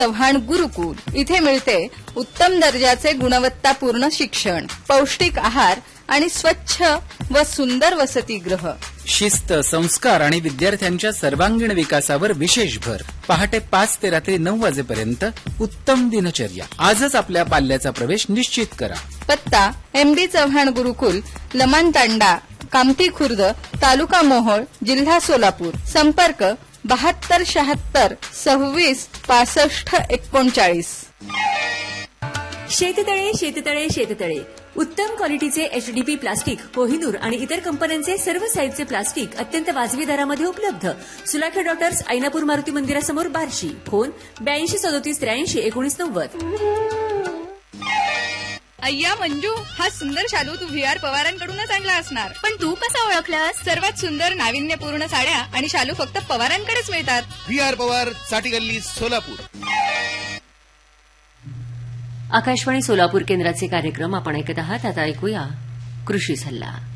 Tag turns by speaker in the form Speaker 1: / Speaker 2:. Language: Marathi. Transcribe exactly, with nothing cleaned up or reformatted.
Speaker 1: चव्हाण गुरुकुल इथे मिळते उत्तम दर्जाचे गुणवत्तापूर्ण शिक्षण, पौष्टिक आहार आणि स्वच्छ व सुंदर वसतिगृह.
Speaker 2: शिस्त, संस्कार आणि विद्यार्थ्यांच्या सर्वांगीण विकासावर विशेष भर. पहाटे पाच ते रात्री नऊ वाजेपर्यंत उत्तम दिनचर्या. आजच आपल्या पाल्याचा प्रवेश निश्चित करा.
Speaker 1: पत्ता एम डी चव्हाण गुरुकुल, लमान तांडा, कामठी खुर्द, तालुका मोहोळ, जिल्हा सोलापूर. संपर्क बहात्तर शहात्तर सव्वीस पासष्ट एकोणचाळीस.
Speaker 3: शेततळे शेततळे शेततळे उत्तम क्वालिटीचे एचडीपी प्लास्टिक, कोहिनूर आणि इतर कंपन्यांचे सर्व साईजचे प्लास्टिक अत्यंत वाजवी दरामध्ये उपलब्ध. सुलाखे डॉक्टर्स, ऐनापूर मारुती मंदिरासमोर, बार्शी. फोन ब्याऐंशी सदोतीस त्र्याऐंशी एकोणीस नव्वद.
Speaker 4: अय्या मंजू, हा सुंदर शालू तू व्ही आर पवारांकडूनच आणला असणार.
Speaker 3: पण तू कसा ओळखलास?
Speaker 4: सर्वात सुंदर नाविन्यपूर्ण साड्या आणि शालू फक्त पवारांकडेच मिळतात.
Speaker 5: व्ही आर पवार, साठी गल्ली, सोलापूर.
Speaker 3: आकाशवाणी सोलापूर केंद्राचे कार्यक्रम आपण ऐकत आहात. आता ऐकूया कृषी सल्ला.